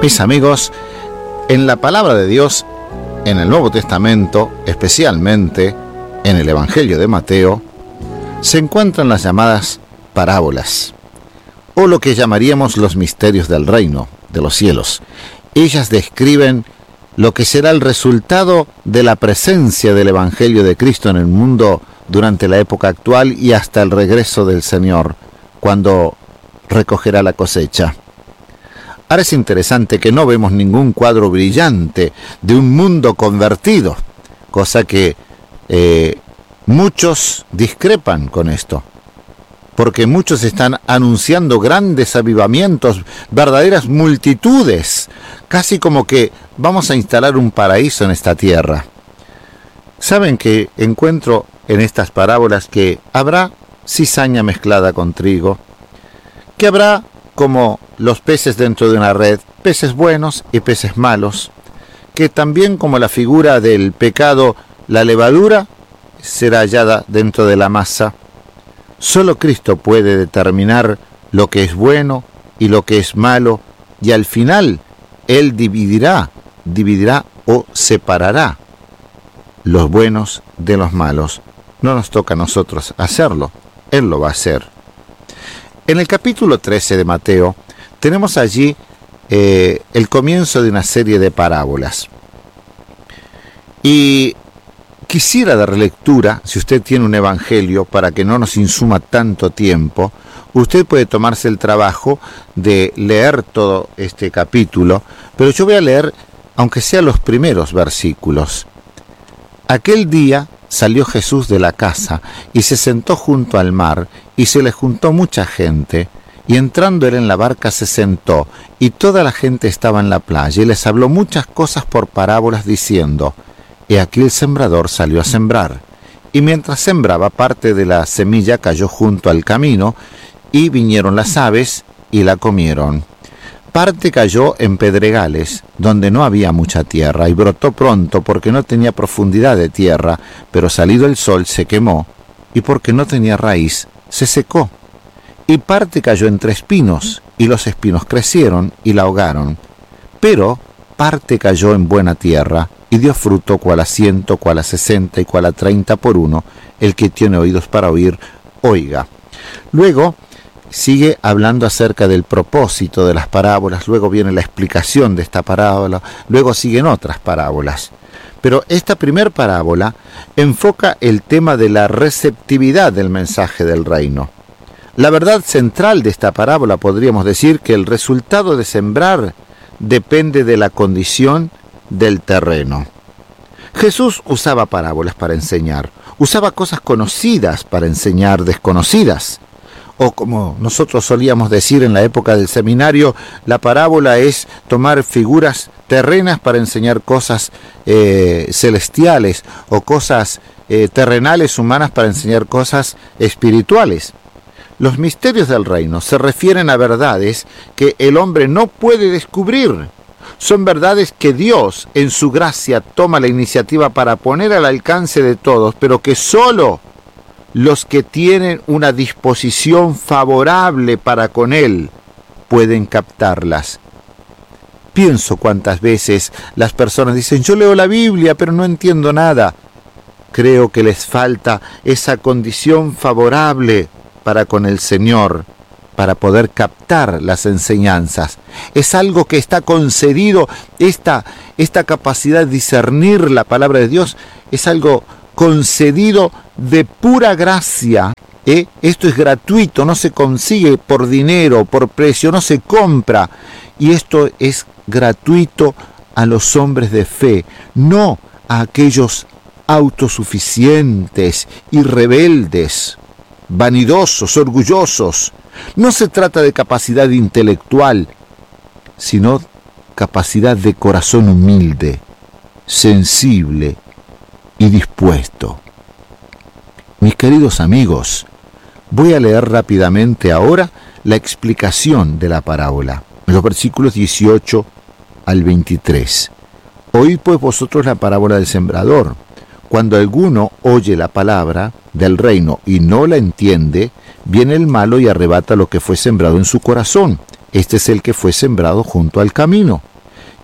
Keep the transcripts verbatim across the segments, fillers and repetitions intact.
Mis amigos, en la palabra de Dios, en el Nuevo Testamento, especialmente en el Evangelio de Mateo, se encuentran las llamadas parábolas, o lo que llamaríamos los misterios del reino de los cielos. Ellas describen lo que será el resultado de la presencia del Evangelio de Cristo en el mundo durante la época actual y hasta el regreso del Señor, cuando recogerá la cosecha. Ahora es interesante que no vemos ningún cuadro brillante de un mundo convertido, cosa que eh, muchos discrepan con esto, porque muchos están anunciando grandes avivamientos, verdaderas multitudes, casi como que vamos a instalar un paraíso en esta tierra. Saben que encuentro en estas parábolas que habrá cizaña mezclada con trigo, que habrá como los peces dentro de una red, peces buenos y peces malos, que también como la figura del pecado, la levadura será hallada dentro de la masa. Solo Cristo puede determinar lo que es bueno y lo que es malo, y al final Él dividirá, dividirá o separará los buenos de los malos. No nos toca a nosotros hacerlo, Él lo va a hacer. En el capítulo trece de Mateo tenemos allí eh, el comienzo de una serie de parábolas. Y quisiera dar lectura, si usted tiene un evangelio, para que no nos insuma tanto tiempo, usted puede tomarse el trabajo de leer todo este capítulo, pero yo voy a leer, aunque sea los primeros versículos. Aquel día salió Jesús de la casa y se sentó junto al mar, y se le juntó mucha gente, y entrando él en la barca se sentó, y toda la gente estaba en la playa, y les habló muchas cosas por parábolas, diciendo: He aquí el sembrador salió a sembrar, y mientras sembraba, parte de la semilla cayó junto al camino, y vinieron las aves y la comieron. Parte cayó en pedregales, donde no había mucha tierra, y brotó pronto porque no tenía profundidad de tierra, pero salido el sol se quemó, y porque no tenía raíz, se secó. Y parte cayó entre espinos, y los espinos crecieron y la ahogaron. Pero parte cayó en buena tierra, y dio fruto cual a ciento, cual a sesenta y cual a treinta por uno. El que tiene oídos para oír, oiga. Luego sigue hablando acerca del propósito de las parábolas, luego viene la explicación de esta parábola, luego siguen otras parábolas. Pero esta primer parábola enfoca el tema de la receptividad del mensaje del reino. La verdad central de esta parábola, podríamos decir que el resultado de sembrar depende de la condición del terreno. Jesús usaba parábolas para enseñar, usaba cosas conocidas para enseñar desconocidas. O como nosotros solíamos decir en la época del seminario, la parábola es tomar figuras terrenas para enseñar cosas eh, celestiales, o cosas eh, terrenales humanas para enseñar cosas espirituales. Los misterios del reino se refieren a verdades que el hombre no puede descubrir. Son verdades que Dios, en su gracia, toma la iniciativa para poner al alcance de todos, pero que solo los que tienen una disposición favorable para con Él pueden captarlas. Pienso cuántas veces las personas dicen: yo leo la Biblia, pero no entiendo nada. Creo que les falta esa condición favorable para con el Señor, para poder captar las enseñanzas. Es algo que está concedido, esta, esta capacidad de discernir la palabra de Dios, es algo concedido de pura gracia. ¿eh? Esto es gratuito, no se consigue por dinero, por precio, no se compra. Y esto es gratuito a los hombres de fe, no a aquellos autosuficientes y rebeldes, vanidosos, orgullosos. No se trata de capacidad intelectual, sino capacidad de corazón humilde, sensible y dispuesto. Mis queridos amigos, voy a leer rápidamente ahora la explicación de la parábola, los versículos dieciocho al veintitrés. Oíd pues vosotros la parábola del sembrador. Cuando alguno oye la palabra del reino y no la entiende, viene el malo y arrebata lo que fue sembrado en su corazón. Este es el que fue sembrado junto al camino.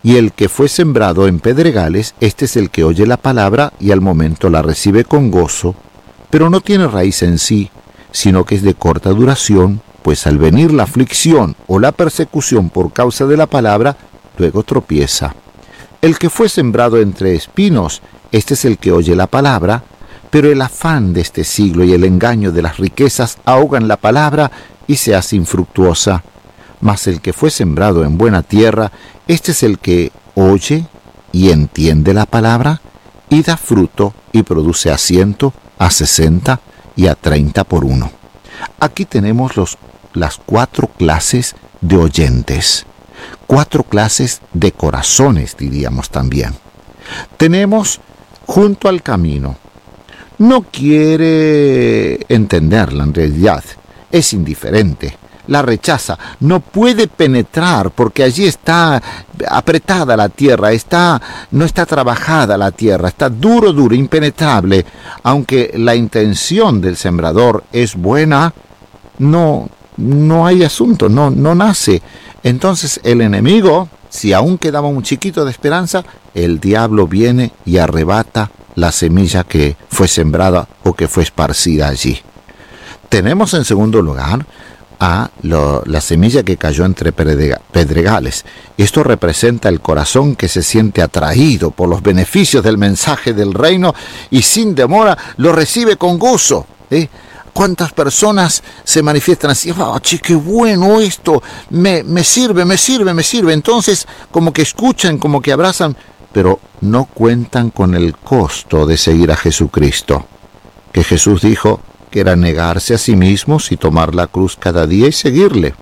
Y el que fue sembrado en pedregales, este es el que oye la palabra y al momento la recibe con gozo, pero no tiene raíz en sí, sino que es de corta duración, pues al venir la aflicción o la persecución por causa de la palabra, luego tropieza. El que fue sembrado entre espinos, este es el que oye la palabra, pero el afán de este siglo y el engaño de las riquezas ahogan la palabra y se hace infructuosa. Mas el que fue sembrado en buena tierra, este es el que oye y entiende la palabra y da fruto y produce a ciento, a sesenta y a treinta por uno. Aquí tenemos los, las cuatro clases de oyentes, cuatro clases de corazones, diríamos también. Tenemos junto al camino. No quiere entenderla en realidad, es indiferente. La rechaza, no puede penetrar porque allí está apretada la tierra, está, no está trabajada la tierra, está duro, duro, impenetrable. Aunque la intención del sembrador es buena, no, no hay asunto, no, no nace. Entonces el enemigo, si aún quedaba un chiquito de esperanza, el diablo viene y arrebata la semilla que fue sembrada o que fue esparcida allí. Tenemos en segundo lugar a lo, la semilla que cayó entre pedregales. Esto representa el corazón que se siente atraído por los beneficios del mensaje del reino y sin demora lo recibe con gozo. ¿eh? ¿Cuántas personas se manifiestan así? ¡Ah, che, qué bueno esto! Me, me sirve, me sirve, me sirve. Entonces, como que escuchan, como que abrazan, pero no cuentan con el costo de seguir a Jesucristo. Que Jesús dijo que era negarse a sí mismos y tomar la cruz cada día y seguirle.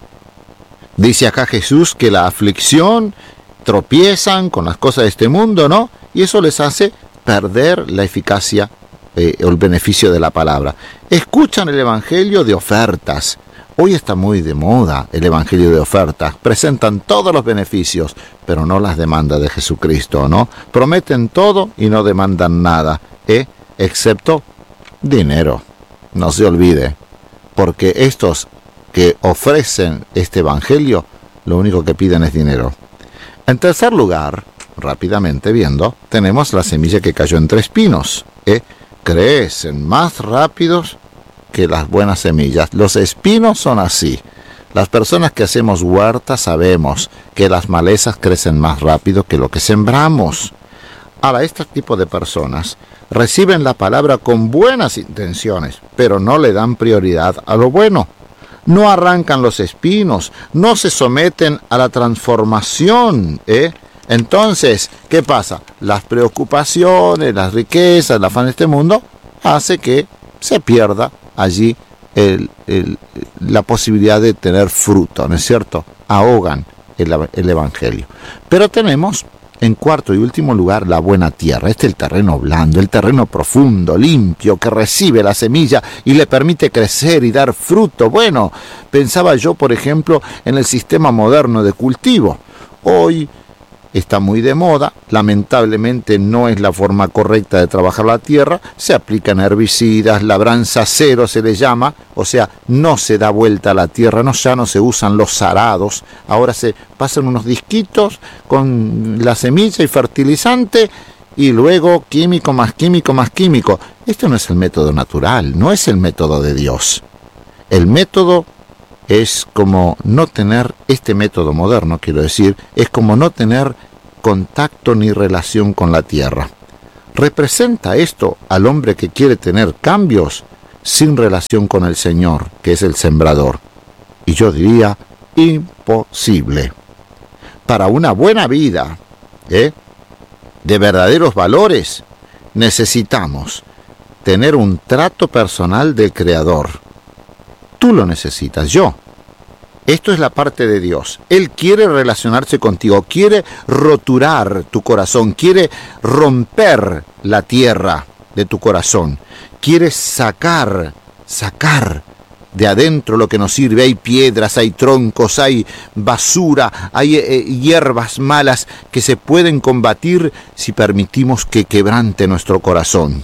Dice acá Jesús que la aflicción, tropiezan con las cosas de este mundo, ¿no? Y eso les hace perder la eficacia eh, o el beneficio de la palabra. Escuchan el evangelio de ofertas. Hoy está muy de moda el evangelio de ofertas. Presentan todos los beneficios, pero no las demandas de Jesucristo, ¿no? Prometen todo y no demandan nada, ¿eh? Excepto dinero. No se olvide, porque estos que ofrecen este evangelio, lo único que piden es dinero. En tercer lugar, rápidamente viendo, tenemos la semilla que cayó entre espinos. ¿eh? Crecen más rápidos que las buenas semillas. Los espinos son así. Las personas que hacemos huertas sabemos que las malezas crecen más rápido que lo que sembramos. Ahora, este tipo de personas reciben la palabra con buenas intenciones, pero no le dan prioridad a lo bueno. No arrancan los espinos, no se someten a la transformación. ¿eh? Entonces, ¿qué pasa? Las preocupaciones, las riquezas, el afán de este mundo, hace que se pierda allí el, el, la posibilidad de tener fruto, ¿no es cierto? Ahogan el, el evangelio. Pero tenemos en cuarto y último lugar, la buena tierra. Este es el terreno blando, el terreno profundo, limpio, que recibe la semilla y le permite crecer y dar fruto. Bueno, pensaba yo, por ejemplo, en el sistema moderno de cultivo. Hoy está muy de moda, lamentablemente no es la forma correcta de trabajar la tierra, se aplican herbicidas, labranza cero se le llama, o sea, no se da vuelta a la tierra, no, ya no se usan los arados, ahora se pasan unos disquitos con la semilla y fertilizante y luego químico más químico más químico. Este no es el método natural, no es el método de Dios. El método es como no tener, este método moderno, quiero decir, es como no tener contacto ni relación con la tierra. ¿Representa esto al hombre que quiere tener cambios sin relación con el Señor, que es el sembrador? Y yo diría, imposible. Para una buena vida, ¿eh? de verdaderos valores, necesitamos tener un trato personal del Creador. Tú lo necesitas, yo. Esto es la parte de Dios. Él quiere relacionarse contigo, quiere roturar tu corazón, quiere romper la tierra de tu corazón, quiere sacar, sacar de adentro lo que nos sirve. Hay piedras, hay troncos, hay basura, hay eh, hierbas malas que se pueden combatir si permitimos que quebrante nuestro corazón.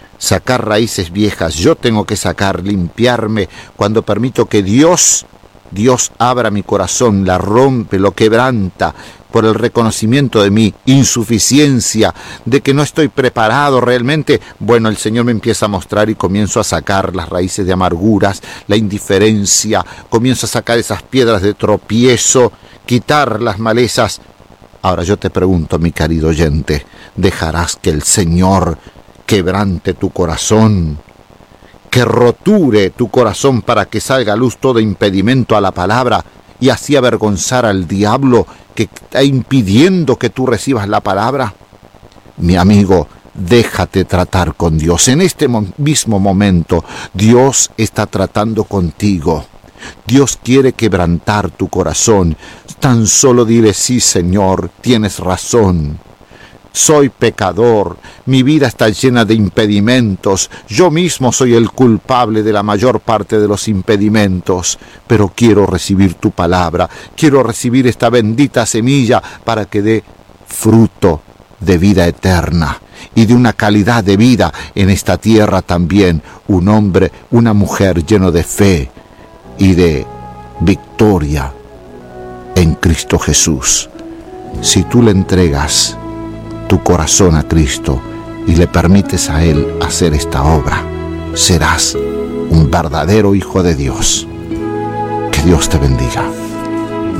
Sacar raíces viejas, yo tengo que sacar, limpiarme cuando permito que Dios Dios abra mi corazón, la rompe, lo quebranta, por el reconocimiento de mi insuficiencia, de que no estoy preparado realmente. Bueno, el Señor me empieza a mostrar y comienzo a sacar las raíces de amarguras, la indiferencia, comienzo a sacar esas piedras de tropiezo, quitar las malezas. Ahora yo te pregunto, mi querido oyente, ¿dejarás que el Señor quebrante tu corazón, que roture tu corazón para que salga a luz todo impedimento a la palabra y así avergonzar al diablo que está impidiendo que tú recibas la palabra? Mi amigo, déjate tratar con Dios. En este mismo momento, Dios está tratando contigo. Dios quiere quebrantar tu corazón. Tan solo dile: sí, Señor, tienes razón. Soy pecador, mi vida está llena de impedimentos, yo mismo soy el culpable de la mayor parte de los impedimentos, pero quiero recibir tu palabra, quiero recibir esta bendita semilla para que dé fruto de vida eterna y de una calidad de vida en esta tierra también, un hombre, una mujer lleno de fe y de victoria en Cristo Jesús. Si tú le entregas tu corazón a Cristo y le permites a Él hacer esta obra, serás un verdadero hijo de Dios. Que Dios te bendiga.